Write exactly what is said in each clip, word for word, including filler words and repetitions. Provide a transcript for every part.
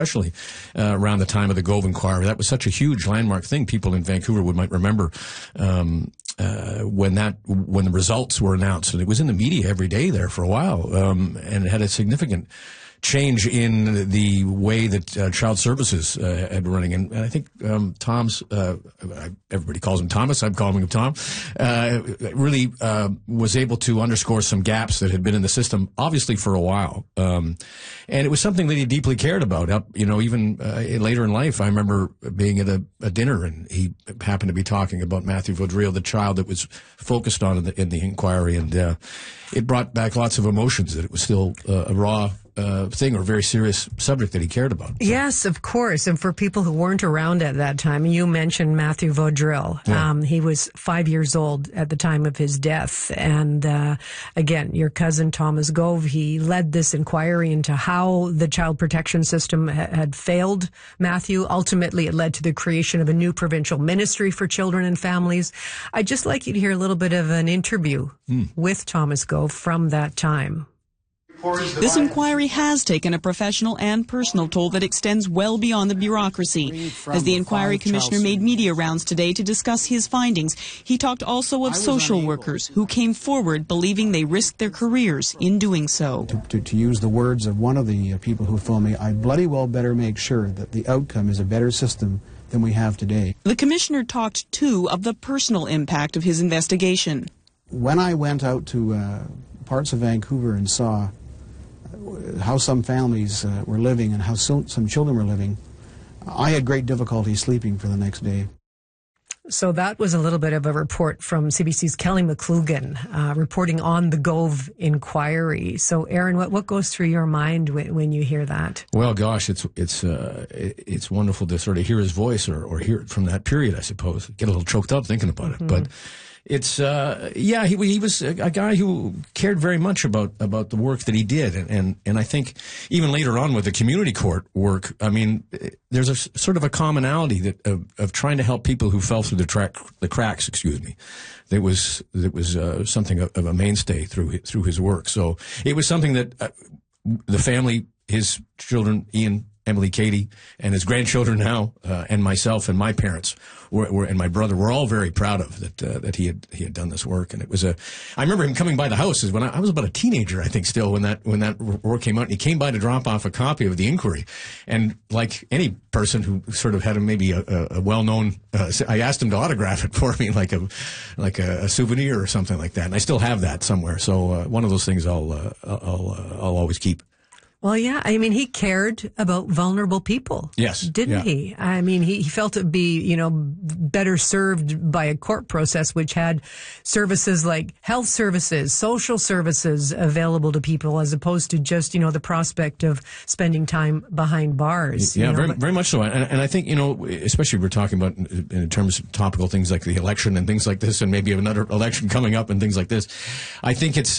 especially uh, around the time of the Gove Inquiry. That was such a huge landmark thing. People in Vancouver would might remember um, uh, when that when the results were announced, and it was in the media every day there for a while, um, and it had a significant change in the way that uh, child services uh, had been running. And, and I think um, Tom's, uh, everybody calls him Thomas, I'm calling him Tom, uh, really uh, was able to underscore some gaps that had been in the system, obviously for a while. Um, and it was something that he deeply cared about. Up, you know, even uh, later in life, I remember being at a, a dinner and he happened to be talking about Matthew Vaudreuil, the child that was focused on in the, in the inquiry. And uh, it brought back lots of emotions that it was still uh, a raw Uh, thing or a very serious subject that he cared about. So. Yes, of course. And for people who weren't around at that time, you mentioned Matthew Vaudreuil. Yeah. Um, he was five years old at the time of his death. And uh, again, your cousin Thomas Gove, he led this inquiry into how the child protection system ha- had failed Matthew. Ultimately, it led to the creation of a new provincial ministry for children and families. I'd just like you to hear a little bit of an interview mm. with Thomas Gove from that time. This inquiry has taken a professional and personal toll that extends well beyond the bureaucracy. As the inquiry commissioner made media rounds today to discuss his findings, he talked also of social workers who came forward believing they risked their careers in doing so. To, to, to use the words of one of the people who phoned me, I bloody well better make sure that the outcome is a better system than we have today. The commissioner talked, too, of the personal impact of his investigation. When I went out to uh, parts of Vancouver and saw how some families uh, were living and how so, some children were living, I had great difficulty sleeping for the next day. So that was a little bit of a report from C B C's Kelly McClugan, uh, reporting on the Gove inquiry. So, Aaron, what, what goes through your mind when, when you hear that? Well, gosh, it's it's uh, it's wonderful to sort of hear his voice or, or hear it from that period, I suppose. Get a little choked up thinking about mm-hmm. it, but. It's, uh, yeah, he, he was a, a guy who cared very much about, about the work that he did. And, and, and I think even later on with the community court work, I mean, there's a sort of a commonality that, of, of trying to help people who fell through the track, the cracks, excuse me. That was, that was, uh, something of, of a mainstay through, through his work. So it was something that uh, the family, his children, Ian, Emily, Katie, and his grandchildren now, uh, and myself and my parents were, were, and my brother were all very proud of that, uh, that he had, he had done this work. And it was a, I remember him coming by the house is when I, I was about a teenager, I think still, when that, when that work came out, and he came by to drop off a copy of the inquiry. And like any person who sort of had a, maybe a, a, a well-known, uh, I asked him to autograph it for me, like a, like a, a souvenir or something like that. And I still have that somewhere. So, uh, one of those things I'll, uh, I'll, uh, I'll always keep. Well, yeah. I mean, he cared about vulnerable people. Yes. Didn't yeah. he? I mean, he, he felt it'd be, you know, better served by a court process which had services like health services, social services available to people as opposed to just, you know, the prospect of spending time behind bars. Yeah, you know? very, but, very much so. And, and I think, you know, especially we're talking about in, in terms of topical things like the election and things like this, and maybe another election coming up and things like this. I think it's,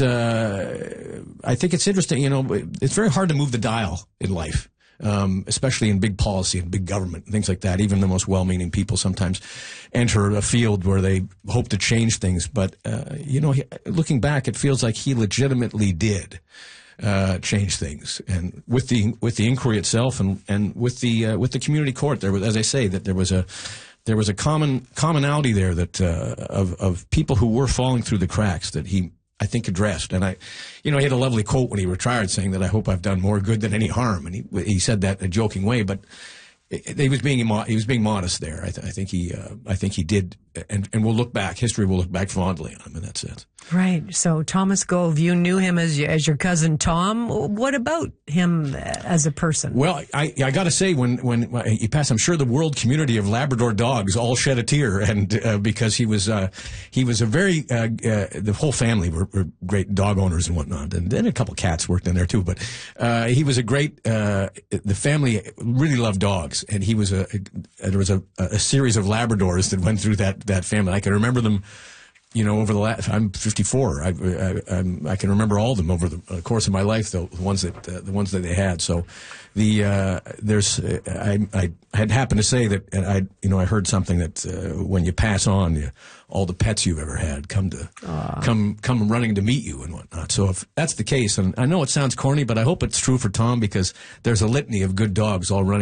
uh, I think it's interesting, you know, it's very hard to move the dial in life, um, especially in big policy and big government and things like that. Even the most well-meaning people sometimes enter a field where they hope to change things. But, uh, you know, he, looking back, it feels like he legitimately did uh, change things. And with the with the inquiry itself and, and with the uh, with the community court, there was, as I say, that there was a there was a common commonality there that uh, of of people who were falling through the cracks that he, I think, addressed. And I, you know, he had a lovely quote when he retired saying that I hope I've done more good than any harm. And he, he said that in a joking way, but it, he was being, he was being modest there. I, th- I think he, uh, I think he did. And, and we'll look back, history will look back fondly on him in that sense. Right. So Thomas Gove, you knew him as as your cousin Tom. What about him as a person? Well, I I got to say, when when he passed, I'm sure the world community of Labrador dogs all shed a tear, and uh, because he was uh, he was a very uh, uh, the whole family were, were great dog owners and whatnot, and then a couple cats worked in there too. But uh, he was a great. Uh, the family really loved dogs, and he was a, a there was a, a series of Labradors that went through that that family. I can remember them you know, over the last, I'm fifty-four. I, I, I'm, I can remember all of them over the course of my life, the ones that, uh, the ones that they had. So the, uh, there's, uh, I, I had happened to say that, and I, you know, I heard something that, uh, when you pass on, you, all the pets you've ever had come to, Aww. come, come running to meet you and whatnot. So if that's the case, and I know it sounds corny, but I hope it's true for Tom, because there's a litany of good dogs all running